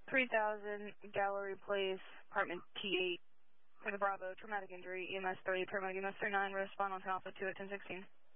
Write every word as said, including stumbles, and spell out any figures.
three thousand Gallery Place, apartment T eight, for the Bravo, traumatic injury, E M S three, paramedic E M S thirty-nine, respond on to Alpha two at ten sixteen.